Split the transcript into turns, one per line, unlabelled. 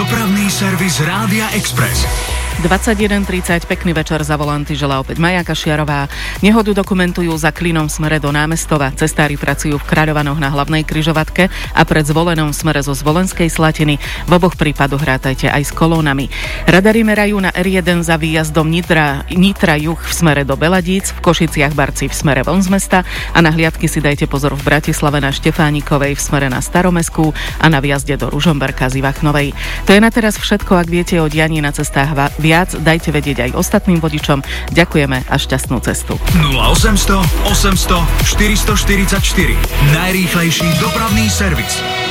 Dopravný servis Rádia Express.
21:30, pekný večer, za volanty želá opäť Maja Kašiarová. Nehodu dokumentujú za Klinom v smere do Námestova. Cestári pracujú v Kráľovanoch na hlavnej križovatke a pred Zvolenom v smere zo Zvolenskej Slatiny. V oboch prípadoch rátajte aj s kolónami. Radary merajú na R1 za výjazdom Nitra juh v smere do Beladíc, v Košiciach Barci v smere von z mesta a na hliadky si dajte pozor v Bratislave na Štefánikovej v smere na Staromestskú a na vjazde do Ružomberka z Ivachnovej. To je na teraz všetko. Ak viete o dianí na cestách viac, dajte vedieť aj ostatným vodičom. Ďakujeme a šťastnú cestu.
0800 800 444. Najrýchlejší dopravný servis.